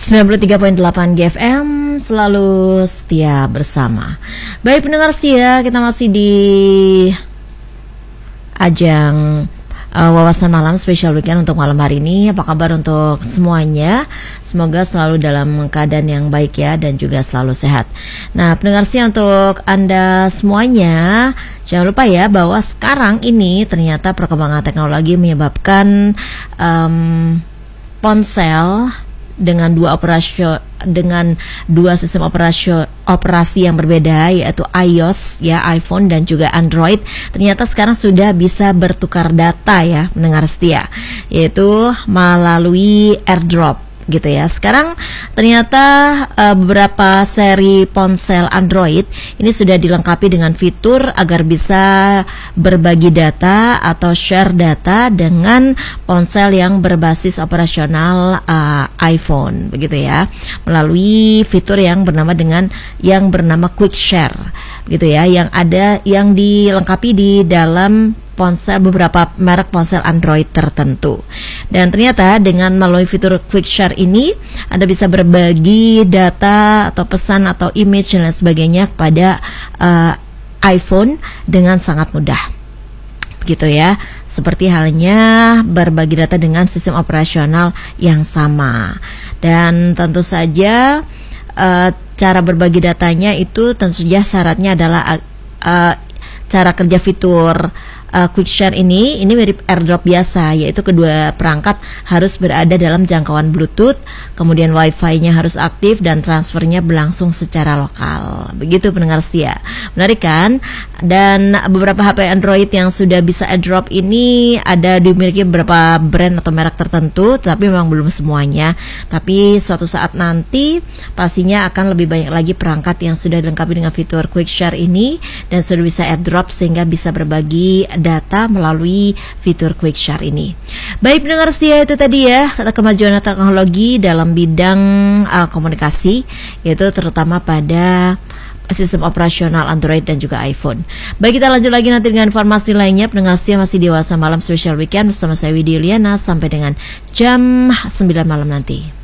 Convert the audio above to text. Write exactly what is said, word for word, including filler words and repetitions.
sembilan puluh tiga koma delapan G F M, selalu setia bersama. Baik pendengar setia, kita masih di ajang uh, wawasan malam spesial weekend untuk malam hari ini. Apa kabar untuk semuanya? Semoga selalu dalam keadaan yang baik ya, dan juga selalu sehat. Nah pendengar setia, untuk Anda semuanya, jangan lupa ya bahwa sekarang ini ternyata perkembangan teknologi menyebabkan um, ponsel dengan dua operasi dengan dua sistem operasi operasi yang berbeda, yaitu iOS ya, iPhone, dan juga Android, ternyata sekarang sudah bisa bertukar data ya mendengar setia, yaitu melalui AirDrop gitu ya. Sekarang ternyata uh, beberapa seri ponsel Android ini sudah dilengkapi dengan fitur agar bisa berbagi data atau share data dengan ponsel yang berbasis operasional uh, iPhone begitu ya, melalui fitur yang bernama dengan yang bernama Quick Share gitu ya, yang ada yang dilengkapi di dalam ponsel beberapa merek ponsel Android tertentu. Dan ternyata dengan melalui fitur Quick Share ini, Anda bisa berbagi data atau pesan atau image dan lain sebagainya kepada uh, iPhone dengan sangat mudah. Begitu ya. Seperti halnya berbagi data dengan sistem operasional yang sama. Dan tentu saja uh, cara berbagi datanya itu tentu saja syaratnya adalah uh, cara kerja fitur Uh, Quick Share ini ini mirip AirDrop biasa, yaitu kedua perangkat harus berada dalam jangkauan Bluetooth, kemudian Wi-Fi-nya harus aktif dan transfernya berlangsung secara lokal. Begitu pendengar setia. Menarik kan? Dan beberapa H P Android yang sudah bisa AirDrop ini ada dimiliki beberapa brand atau merek tertentu, tapi memang belum semuanya. Tapi suatu saat nanti pastinya akan lebih banyak lagi perangkat yang sudah dilengkapi dengan fitur Quick Share ini dan sudah bisa AirDrop sehingga bisa berbagi data melalui fitur Quick Share ini. Baik pendengar setia, itu tadi ya kemajuan teknologi dalam bidang uh, komunikasi, yaitu terutama pada sistem operasional Android dan juga iPhone. Baik, kita lanjut lagi nanti dengan informasi lainnya. Pendengar setia, masih di Wawasan Malam Special Weekend bersama saya Widya Yuliana sampai dengan jam sembilan malam nanti.